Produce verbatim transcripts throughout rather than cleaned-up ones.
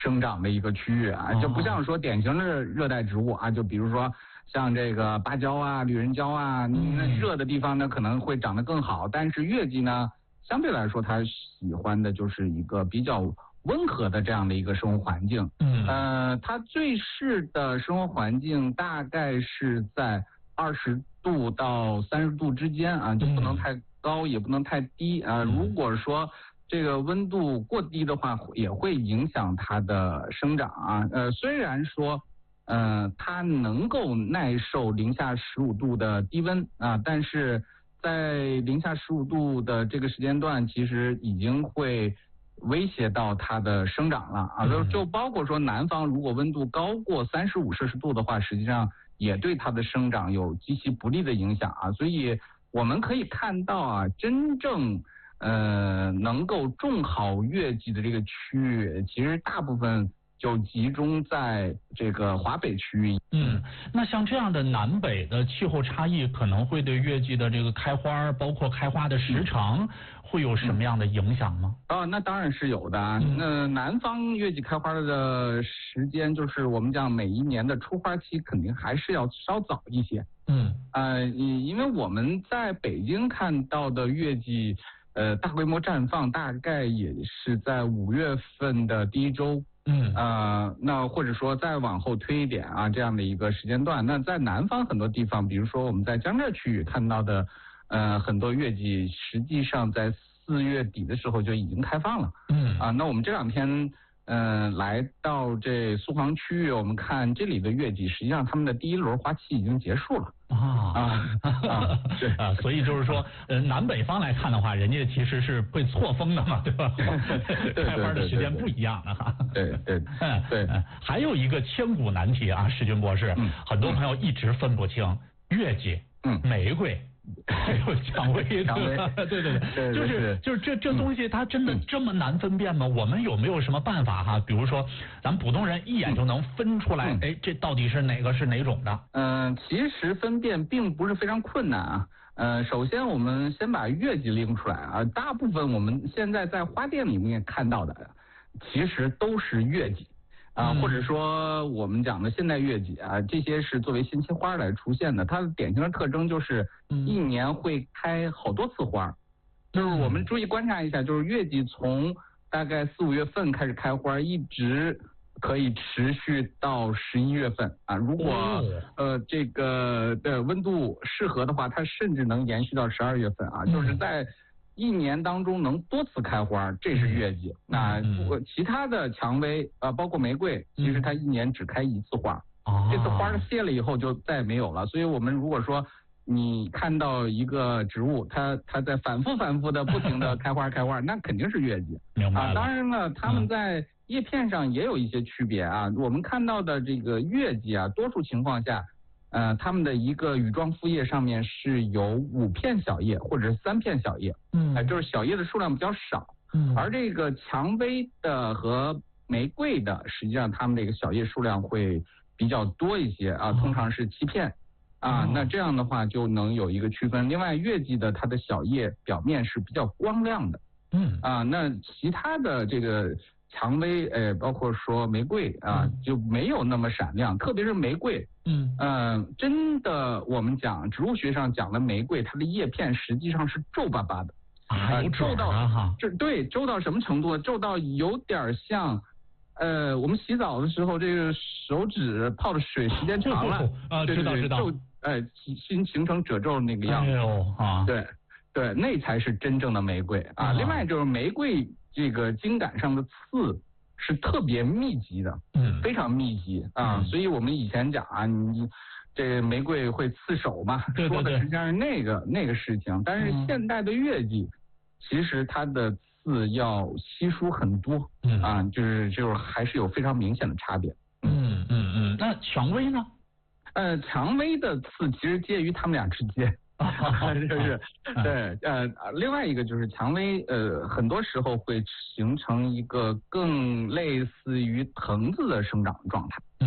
生长的一个区域啊，就不像说典型的热带植物啊，就比如说像这个芭蕉啊、绿人蕉啊，那热的地方呢可能会长得更好，但是月季呢，相对来说它喜欢的就是一个比较温和的这样的一个生活环境。嗯，呃，它最适的生活环境大概是在二十度到三十度之间啊，就不能太高，也不能太低啊。如果说这个温度过低的话，也会影响它的生长啊。呃，虽然说，呃，它能够耐受零下十五度的低温啊，但是在零下十五度的这个时间段，其实已经会威胁到它的生长了啊。就就包括说南方，如果温度高过三十五摄氏度的话，实际上也对它的生长有极其不利的影响啊。所以我们可以看到啊，真正呃，能够种好月季的这个区域，其实大部分就集中在这个华北区域。 嗯，那像这样的南北的气候差异，可能会对月季的这个开花，包括开花的时长，会有什么样的影响吗？ 哦，那当然是有的。嗯、那南方月季开花的时间，就是我们讲每一年的出花期，肯定还是要稍早一些。嗯，呃，因为我们在北京看到的月季。呃，大规模绽放大概也是在五月份的第一周，嗯，呃，那或者说再往后推一点啊，这样的一个时间段。那在南方很多地方，比如说我们在江浙区域看到的，呃，很多月季实际上在四月底的时候就已经开放了，嗯，啊，那我们这两天，嗯、呃，来到这苏杭区域，我们看这里的月季，实际上他们的第一轮花期已经结束了。 啊啊，对啊，所以就是说，呃，南北方来看的话，人家其实是会错峰的嘛，对吧？开花的时间不一样的哈。 对对，嗯对。 还有一个千古难题啊，石军博士，嗯、很多朋友一直分不清月季、嗯、玫瑰。还有蔷薇， 蔷薇， 对对对，对就是就是这这东西它真的这么难分辨吗？我们有没有什么办法哈？比如说，咱普通人一眼就能分出来，哎，这到底是哪个是哪种的？ 嗯，其实分辨并不是非常困难啊。呃，首先我们先把月季拎出来啊，大部分我们现在在花店里面看到的，其实都是月季。啊，或者说我们讲的现代月季啊，这些是作为新期花来出现的。它的典型的特征就是一年会开好多次花，嗯、就是我们注意观察一下，就是月季从大概四五月份开始开花，一直可以持续到十一月份啊。如果、哦、呃这个的温度适合的话，它甚至能延续到十二月份啊，嗯、就是在。一年当中能多次开花，这是月季。那其他的蔷薇啊，包括玫瑰，其实它一年只开一次花，这次花谢了以后就再没有了。所以我们如果说你看到一个植物，它它在反复反复的不停的开花开花，那肯定是月季。 明白了。 啊，当然了，它们在叶片上也有一些区别啊。我们看到的这个月季啊，多数情况下。呃，它们的一个羽状复叶上面是有五片小叶或者是三片小叶，嗯，呃，就是小叶的数量比较少，嗯，而这个蔷薇的和玫瑰的，实际上它们这个小叶数量会比较多一些啊，通常是七片，啊，那这样的话就能有一个区分。另外，月季的它的小叶表面是比较光亮的，嗯，啊，那其他的这个。蔷薇，呃，包括说玫瑰啊，嗯、就没有那么闪亮，特别是玫瑰，嗯，呃，真的，我们讲植物学上讲的玫瑰，它的叶片实际上是皱巴巴的， 啊，有皱到哈， 这对皱到什么程度？皱到有点像，呃，我们洗澡的时候，这个手指泡的水时间长了， 啊，知道知道， 皱，呃，形形成褶皱那个样子， 哎呦啊， 对对，那才是真正的玫瑰啊。另外就是玫瑰。这个茎秆上的刺是特别密集的，嗯，非常密集啊，嗯、所以我们以前讲啊，你这玫瑰会刺手嘛， 对对对， 说的实际上是那个那个事情。但是现代的月季，嗯、其实它的刺要稀疏很多，嗯啊，就是就是还是有非常明显的差别。 嗯嗯嗯，那蔷薇呢？ 呃，蔷薇的刺其实介于它们俩之间。就是对，呃，另外一个就是蔷薇，呃，很多时候会形成一个更类似于藤子的生长状态。 嗯，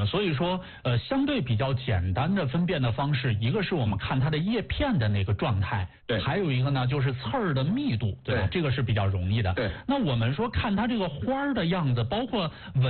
的。所以说，呃，相对比较简单的分辨的方式，一个是我们看它的叶片的那个状态， 对， 还有一个呢就是刺儿的密度，对吧？ 对， 这个是比较容易的。 对， 那我们说看它这个花儿的样子，包括纹。